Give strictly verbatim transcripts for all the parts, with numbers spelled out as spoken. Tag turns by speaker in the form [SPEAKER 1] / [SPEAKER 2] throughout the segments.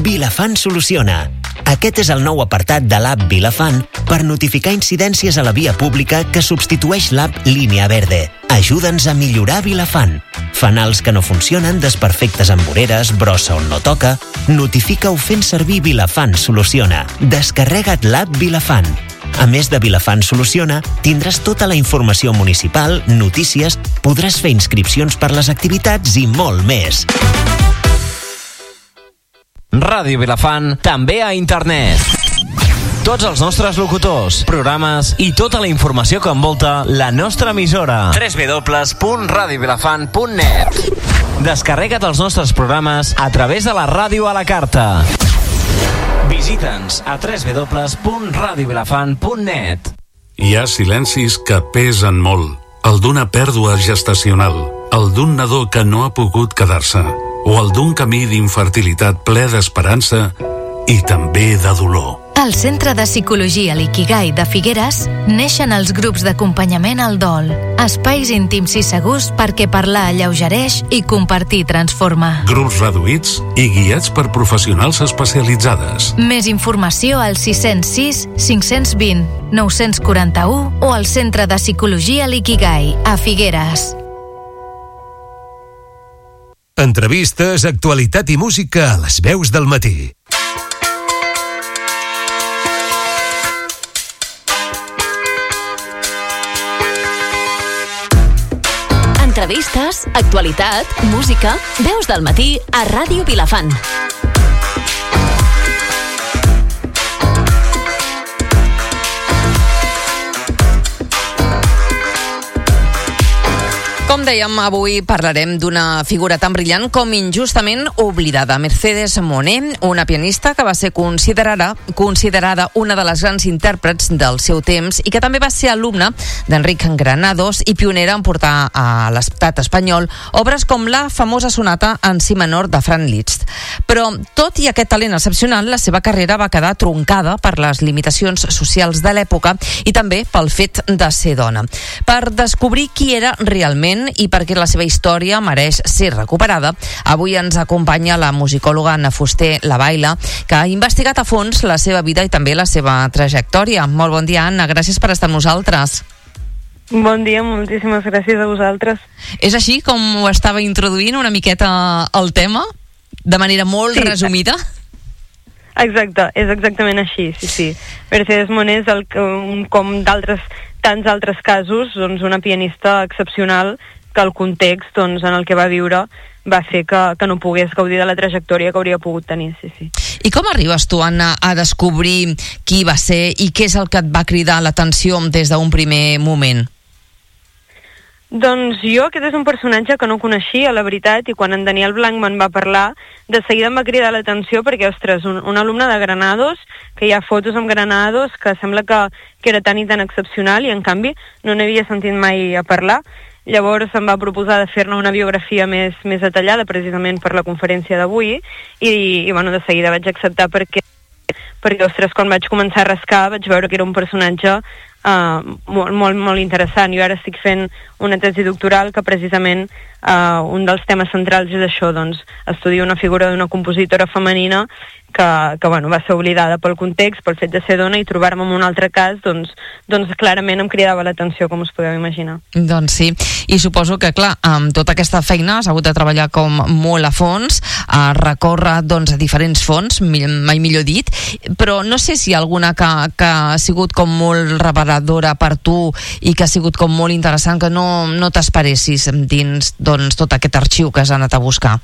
[SPEAKER 1] Vilafant soluciona. Aquest és el nou apartat de l'app Vilafant per notificar incidències a la via pública que substitueix l'app Línia Verde. Ajuda'ns a millorar Vilafant. Fanals que no funcionen, desperfectes amb voreres, brossa on no toca... Notifica-ho fent servir Vilafant Soluciona. Descarrega't l'app Vilafant. A més de Vilafant Soluciona, tindràs tota la informació municipal, notícies, podràs fer inscripcions per les activitats i molt més.
[SPEAKER 2] Ràdio Vilafant, també a internet. Tots els nostres locutors, programes i tota la informació que envolta la nostra emissora. w w w punt radio vilafant punt net. Descarrega't els nostres programes a través de la ràdio a la carta. Visita'ns a w w w punt radio vilafant punt net.
[SPEAKER 3] Hi ha silencis que pesen molt. El d'una pèrdua gestacional, el d'un nadó que no ha pogut quedar-se, o el d'un camí d'infertilitat ple d'esperança i també de dolor.
[SPEAKER 4] Al Centre de Psicologia Liquigai de Figueres neixen els grups d'acompanyament al dol. Espais íntims i segurs perquè parlar alleugereix i compartir transforma.
[SPEAKER 3] Grups reduïts i guiats per professionals especialitzades.
[SPEAKER 4] Més informació al sis zero sis, cinc dos zero, nou quatre u o al Centre de Psicologia Liquigai a Figueres.
[SPEAKER 5] Entrevistes, actualitat i música a les veus del matí.
[SPEAKER 6] Entrevistes, actualitat, música, veus del matí a Ràdio Vilafant.
[SPEAKER 7] Com dèiem, avui parlarem d'una figura tan brillant com injustament oblidada. Mercedes Moné, una pianista que va ser considerada, considerada una de les grans intèrprets del seu temps i que també va ser alumna d'Enric Granados i pionera en portar a l'estat espanyol obres com la famosa sonata en si menor de Franz Liszt. Però, tot i aquest talent excepcional, la seva carrera va quedar truncada per les limitacions socials de l'època i també pel fet de ser dona. Per descobrir qui era realment i perquè la seva història mereix ser recuperada, avui ens acompanya la musicòloga Anna Fuster Lavaila, que ha investigat a fons la seva vida i també la seva trajectòria. Molt bon dia, Anna, gràcies per estar amb nosaltres.
[SPEAKER 8] Bon dia, moltíssimes gràcies a vosaltres.
[SPEAKER 7] És així com ho estava introduint una miqueta el tema? De manera molt
[SPEAKER 8] sí,
[SPEAKER 7] resumida?
[SPEAKER 8] Exacte, és exactament així, sí, sí. Mercedes Moné és el, com d'altres tants altres casos, doncs una pianista excepcional que el context doncs, en el que va viure va fer que, que no pogués gaudir de la trajectòria que hauria pogut tenir, sí, sí.
[SPEAKER 7] I com arribes tu, Anna, a descobrir qui va ser i què és el que et va cridar l'atenció des d'un primer moment?
[SPEAKER 8] Doncs jo, aquest és un personatge que no coneixia, la veritat, i quan en Daniel Blanc me'n va parlar, de seguida em va cridar l'atenció perquè, ostres, un, un alumne de Granados, que hi ha fotos amb Granados, que sembla que, que era tan i tan excepcional, i en canvi no n'havia sentit mai a parlar. Llavors em va proposar de fer-ne una biografia més, més detallada, precisament per la conferència d'avui, i, i bueno, de seguida vaig acceptar perquè, perquè, ostres, quan vaig començar a rascar vaig veure que era un personatge Uh, molt, molt, molt interessant. Jo ara estic fent una tesi doctoral que precisament uh, un dels temes centrals és això, doncs, estudiar una figura d'una compositora femenina que, que bueno, va ser oblidada pel context, pel fet de ser dona, i trobar-me en un altre cas, doncs, doncs clarament em cridava l'atenció, com us podeu imaginar.
[SPEAKER 7] Doncs sí, i suposo que, clar, amb tota aquesta feina has hagut de treballar com molt a fons, a recórrer, doncs, a diferents fonts, mai millor dit, però no sé si hi ha alguna que, que ha sigut com molt reveladora per tu i que ha sigut com molt interessant, que no, no t'esperessis dins, doncs, tot aquest arxiu que has anat a buscar.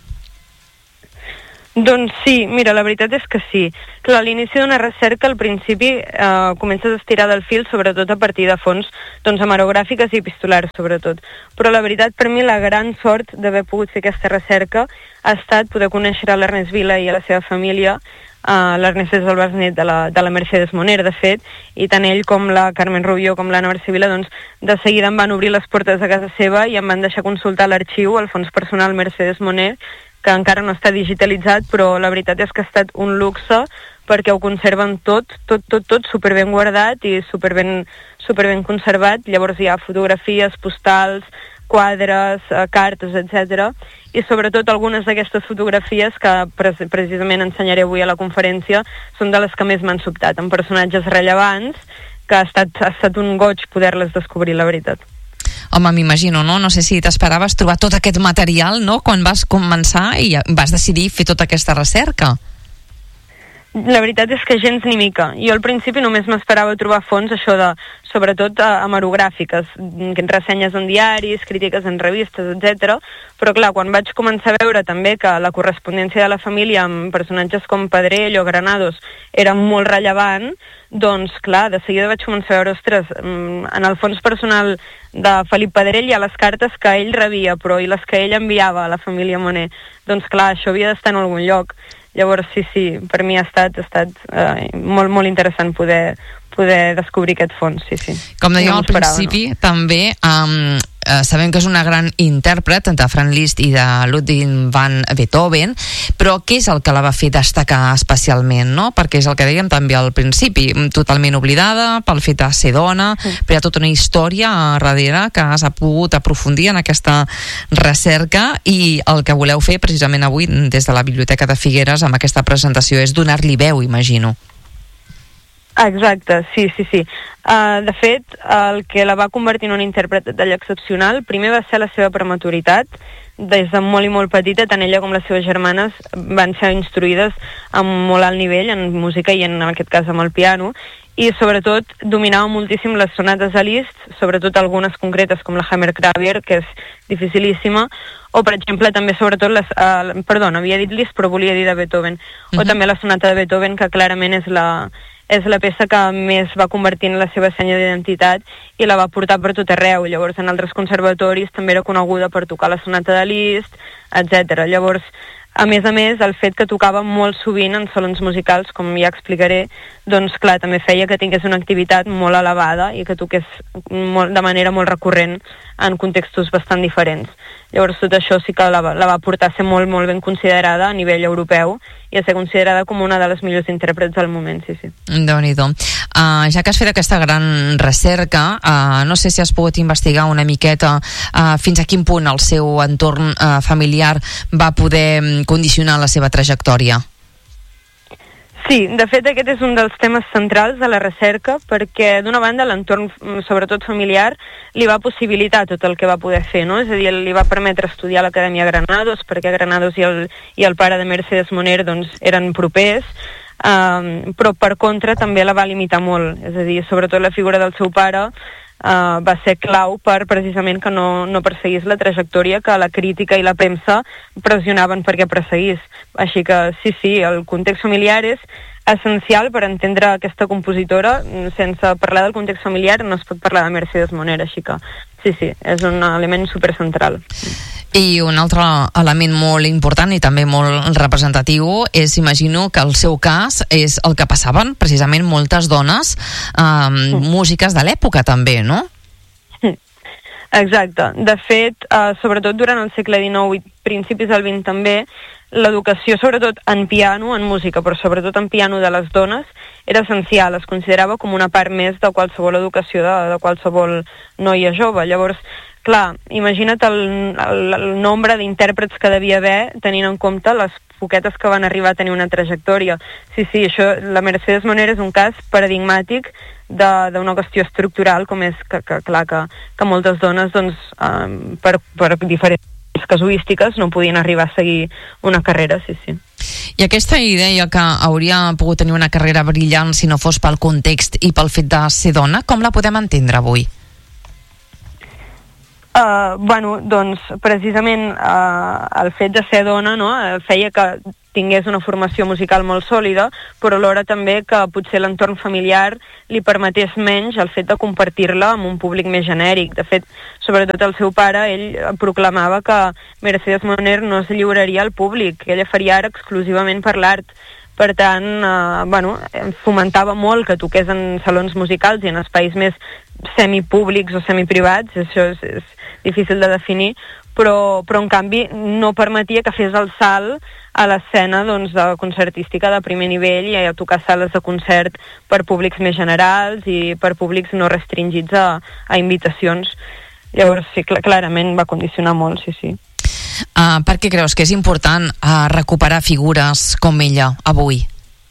[SPEAKER 8] Doncs sí, mira, la veritat és que sí. Clar, a l'inici d'una recerca, al principi, eh, comences a estirar del fil, sobretot a partir de fonts doncs, hemerogràfiques i epistolars, sobretot. Però la veritat, per mi, la gran sort d'haver pogut fer aquesta recerca ha estat poder conèixer a l'Ernest Vila i a la seva família. Uh, l'Ernest és el besnet de la, de la Mercedes Moner, de fet, i tant ell com la Carmen Rubió com l'Anna Barcivila, doncs, de seguida em van obrir les portes de casa seva i em van deixar consultar l'arxiu, el fons personal Mercedes Moner, que encara no està digitalitzat, però la veritat és que ha estat un luxe perquè ho conserven tot, tot, tot, tot superben guardat i superben, superben conservat. Llavors hi ha fotografies, postals, quadres, uh, cartes, etcètera. I sobretot algunes d'aquestes fotografies que pre precisament ensenyaré avui a la conferència són de les que més m'han sobtat, amb personatges rellevants, que ha estat, ha estat un goig poder-les descobrir, la veritat.
[SPEAKER 7] Home, m'imagino, no? No sé si t'esperaves trobar tot aquest material, no?, quan vas començar i vas decidir fer tota aquesta recerca.
[SPEAKER 8] La veritat és que gens ni mica. Jo al principi només m'esperava trobar fonts, això de, sobretot hemerogràfiques, ressenyes en diaris, crítiques en revistes, etcètera. Però clar, quan vaig començar a veure també que la correspondència de la família amb personatges com Pedrell o Granados era molt rellevant, doncs clar, de seguida vaig començar a veure, ostres, en el fons personal de Felip Pedrell hi ha les cartes que ell rebia, però i les que ell enviava a la família Moner. Doncs clar, això havia d'estar en algun lloc. Llavors, sí, sí, per mi ha estat, ha estat eh, molt, molt interessant poder, poder descobrir aquest fons, sí, sí.
[SPEAKER 7] Com dèiem no al principi, no? També um, eh, sabem que és una gran intèrpret de Franz Liszt i de Ludwig van Beethoven, però què és el que la va fer destacar especialment, no? Perquè és el que dèiem també al principi, totalment oblidada pel fet de ser dona, sí. Però hi ha tota una història a darrere que has pogut aprofundir en aquesta recerca, i el que voleu fer precisament avui des de la Biblioteca de Figueres amb aquesta presentació és donar-li veu, imagino.
[SPEAKER 8] Exacte, sí, sí, sí. Uh, de fet, el que la va convertir en un intèrpret de talla excepcional, primer va ser la seva prematuritat. Des de molt i molt petita, tant ella com les seves germanes van ser instruïdes a molt alt nivell en música i en, en aquest cas amb el piano, i sobretot dominava moltíssim les sonates a Liszt, sobretot algunes concretes com la Hammerklavier, que és dificilíssima, o per exemple també sobretot les, uh, perdó, havia dit Liszt però volia dir de Beethoven, uh-huh. O també la sonata de Beethoven, que clarament és la és la peça que més va convertir en la seva senya d'identitat i la va portar per tot arreu. Llavors, en altres conservatoris també era coneguda per tocar la sonata de Liszt, etcètera. Llavors, a més a més, el fet que tocava molt sovint en salons musicals, com ja explicaré, doncs clar, també feia que tingués una activitat molt elevada i que toqués molt, de manera molt recurrent en contextos bastant diferents. Llavors tot això sí que la, la va portar a ser molt, molt ben considerada a nivell europeu i a ser considerada com una de les millors intèrprets del moment, sí, sí.
[SPEAKER 7] Déu-n'hi-do. Uh, ja que has fet aquesta gran recerca, uh, no sé si has pogut investigar una miqueta uh, fins a quin punt el seu entorn uh, familiar va poder condicionar la seva trajectòria.
[SPEAKER 8] Sí, de fet aquest és un dels temes centrals de la recerca, perquè d'una banda l'entorn, sobretot familiar, li va possibilitar tot el que va poder fer, no? És a dir, li va permetre estudiar a l'Acadèmia Granados, perquè Granados i el, i el pare de Mercedes Moner doncs, eren propers, um, però per contra també la va limitar molt, és a dir, sobretot la figura del seu pare Uh, va ser clau per precisament que no, no perseguís la trajectòria que la crítica i la premsa pressionaven perquè perseguís. Així que sí, sí, el context familiar és essencial per entendre aquesta compositora. Sense parlar del context familiar no es pot parlar de Mercedes Moner, així que sí, sí, és un element supercentral.
[SPEAKER 7] I un altre element molt important i també molt representatiu és, imagino, que el seu cas és el que passaven precisament moltes dones eh, mm. músiques de l'època també, no?
[SPEAKER 8] Exacte. De fet, eh, sobretot durant el segle dinou i principis del vint també, l'educació, sobretot en piano, en música, però sobretot en piano de les dones, era essencial. Es considerava com una part més de qualsevol educació de, de qualsevol noia jove. Llavors, clar, imagina't el, el, el nombre d'intèrprets que devia haver, tenint en compte les poquetes que van arribar a tenir una trajectòria. Sí, sí, això, la Mercedes Moner és un cas paradigmàtic d'una qüestió estructural, com és que, que clar, que, que moltes dones, doncs, um, per, per diferents casuístiques no podien arribar a seguir una carrera, sí, sí.
[SPEAKER 7] I aquesta idea que hauria pogut tenir una carrera brillant si no fos pel context i pel fet de ser dona, com la podem entendre avui?
[SPEAKER 8] Uh, bueno, doncs precisament uh, el fet de ser dona, no, feia que tingués una formació musical molt sòlida, però alhora també que potser l'entorn familiar li permetés menys el fet de compartir-la amb un públic més genèric. De fet, sobretot el seu pare, ell proclamava que Mercedes Moner no es lliuraria al públic, que ella faria art exclusivament per l'art. Per tant, eh, bueno, fomentava molt que toqués en salons musicals i en espais més semipúblics o semiprivats, això és, és difícil de definir, però, però en canvi no permetia que fes el salt a l'escena, doncs, de concertística de primer nivell i a tocar sales de concert per públics més generals i per públics no restringits a, a invitacions. Llavors, sí, cl- clarament va condicionar molt, sí, sí.
[SPEAKER 7] Uh, per què creus que és important uh, recuperar figures com ella avui?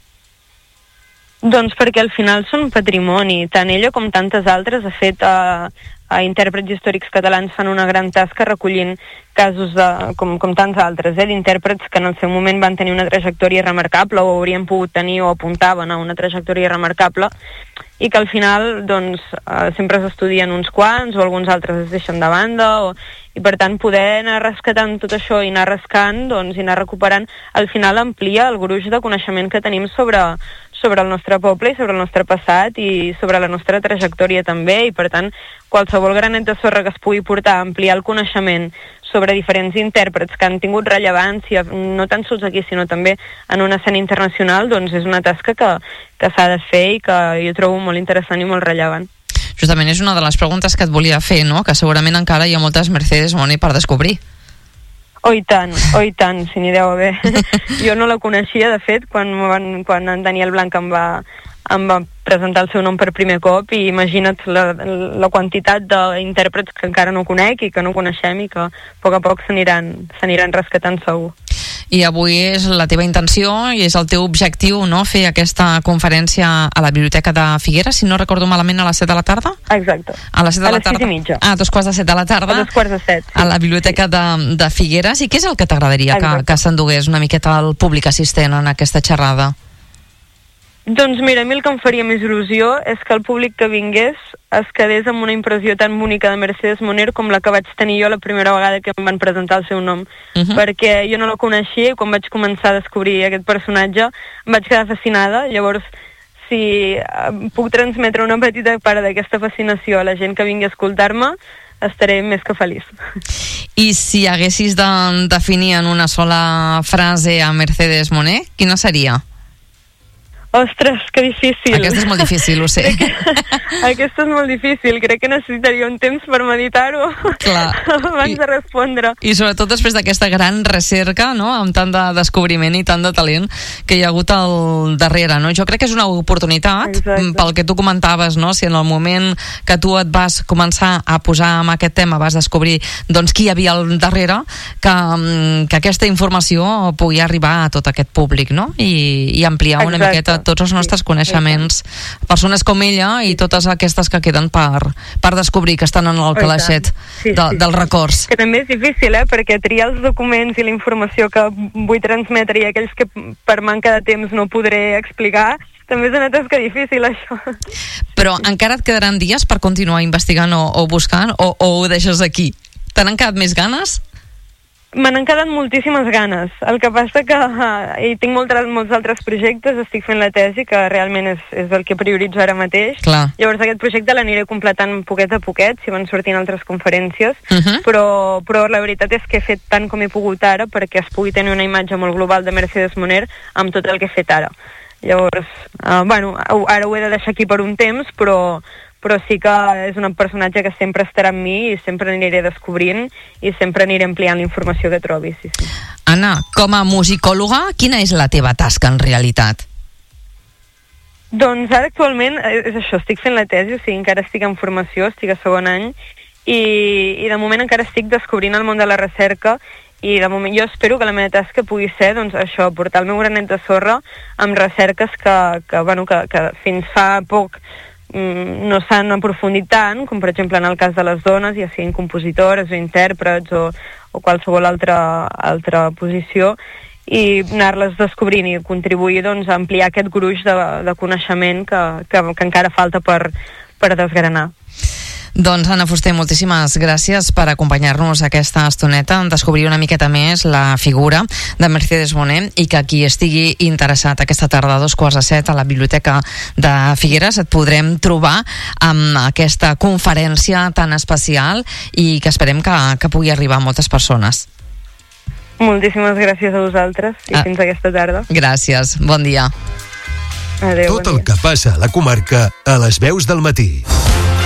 [SPEAKER 8] Doncs perquè al final són patrimoni, tant ella com tantes altres. De fet, a, a intèrprets històrics catalans fan una gran tasca recollint casos de, com, com tants altres, eh, d'intèrprets que en el seu moment van tenir una trajectòria remarcable o haurien pogut tenir o apuntaven a una trajectòria remarcable i que al final doncs, eh, sempre s'estudien uns quants o alguns altres es deixen de banda o, i per tant poder anar rescatant tot això i anar rascant doncs, i anar recuperant, al final amplia el gruix de coneixement que tenim sobre, sobre el nostre poble i sobre el nostre passat i sobre la nostra trajectòria també, i per tant qualsevol granet de sorra que es pugui portar a ampliar el coneixement sobre diferents intèrprets que han tingut rellevància, no tan sols aquí, sinó també en una escena internacional, doncs és una tasca que, que s'ha de fer i que jo trobo molt interessant i molt rellevant.
[SPEAKER 7] Justament és una de les preguntes que et volia fer, no? Que segurament encara hi ha moltes Mercedes Moné per descobrir.
[SPEAKER 8] Oh, i tant, oh, i tant, si n'hi deu haver. Jo no la coneixia, de fet, quan, van, quan en Daniel Blanc em va, em va presentar el seu nom per primer cop, i imagina't la, la quantitat d'intèrprets que encara no conec i que no coneixem i que a poc a poc s'aniran s'aniran rescatant segur.
[SPEAKER 7] I avui és la teva intenció i és el teu objectiu, no?, fer aquesta conferència a la Biblioteca de Figueres, si no recordo malament, a les set de la tarda?
[SPEAKER 8] Exacte.
[SPEAKER 7] A les set de
[SPEAKER 8] a
[SPEAKER 7] la
[SPEAKER 8] les
[SPEAKER 7] tarda.
[SPEAKER 8] sis i mitja.
[SPEAKER 7] A dos quarts de set de la tarda.
[SPEAKER 8] A dos quarts de set, sí.
[SPEAKER 7] A la Biblioteca sí. de, de Figueres. I què és el que t'agradaria que, que s'endugués una miqueta al públic assistent en aquesta xerrada?
[SPEAKER 8] Doncs mira, a mi el que em faria més il·lusió és que el públic que vingués es quedés amb una impressió tan bonica de Mercedes Moner com la que vaig tenir jo la primera vegada que em van presentar el seu nom. Uh-huh. Perquè jo no la coneixia i quan vaig començar a descobrir aquest personatge em vaig quedar fascinada. Llavors, si puc transmetre una petita part d'aquesta fascinació a la gent que vingui a escoltar-me, estaré més que feliç.
[SPEAKER 7] I si haguessis de definir en una sola frase a Mercedes Moner, quina seria?
[SPEAKER 8] Ostres, que difícil.
[SPEAKER 7] Aquesta és molt difícil, ho sé.
[SPEAKER 8] Aquesta és molt difícil. Crec que necessitaria un temps per meditar-ho.
[SPEAKER 7] Clar.
[SPEAKER 8] abans I, de respondre.
[SPEAKER 7] I sobretot després d'aquesta gran recerca, no?, amb tant de descobriment i tant de talent que hi ha hagut al darrere, no? Jo crec que és una oportunitat. Exacte. Pel que tu comentaves, no?, si en el moment que tu et vas començar a posar amb aquest tema vas descobrir, doncs, qui hi havia al darrere, que, que aquesta informació pugui arribar a tot aquest públic, no?, i, i ampliar una Exacte. miqueta tots els nostres sí, coneixements, sí. persones com ella i totes aquestes que queden per, per descobrir, que estan en el calaixet sí, de, sí, dels records.
[SPEAKER 8] Que també és difícil, eh? Perquè triar els documents i la informació que vull transmetre i aquells que per manca de temps no podré explicar, també és una tasca difícil, això.
[SPEAKER 7] Però encara et quedaran dies per continuar investigant o, o buscant, o, o ho deixes aquí? Te n'han quedat més ganes?
[SPEAKER 8] Me n'han quedat moltíssimes ganes. El que passa que uh, hi tinc molt, molts altres projectes, estic fent la tesi, que realment és, és el que prioritzo ara mateix.
[SPEAKER 7] Clar.
[SPEAKER 8] Llavors aquest projecte l'aniré completant poquet a poquet, si van sortint altres conferències, uh-huh. però, però la veritat és que he fet tant com he pogut ara perquè es pugui tenir una imatge molt global de Mercedes Moner amb tot el que he fet ara. Llavors, uh, bueno, ara ho he de deixar aquí per un temps, però... però sí que és un personatge que sempre estarà amb mi i sempre aniré descobrint i sempre aniré ampliant la informació que trobi. Sí, sí.
[SPEAKER 7] Anna, com a musicòloga, quina és la teva tasca en realitat?
[SPEAKER 8] Doncs ara actualment és això, estic fent la tesi, o sigui, encara estic en formació, estic a segon any i, i de moment encara estic descobrint el món de la recerca i de moment jo espero que la meva tasca pugui ser doncs això, portar el meu granet de sorra amb recerques que, que, bueno, que, que fins fa poc no s'han aprofundit tant, com per exemple en el cas de les dones, ja siguin compositores o intèrprets o, o qualsevol altra, altra posició, i anar-les descobrint i contribuir doncs, a ampliar aquest gruix de, de coneixement que, que, que encara falta per, per desgranar.
[SPEAKER 7] Doncs Anna Fuster, moltíssimes gràcies per acompanyar-nos aquesta estoneta en descobrir una miqueta més la figura de Mercedes Moner i que qui estigui interessat aquesta tarda a dos quarts de set a la Biblioteca de Figueres et podrem trobar amb aquesta conferència tan especial i que esperem que, que pugui arribar a moltes persones.
[SPEAKER 8] Moltíssimes gràcies a vosaltres i ah, fins aquesta tarda.
[SPEAKER 7] Gràcies, bon dia.
[SPEAKER 8] Adéu,
[SPEAKER 5] Tot
[SPEAKER 8] bon
[SPEAKER 5] el
[SPEAKER 8] dia.
[SPEAKER 5] que passa a la comarca a les veus del matí.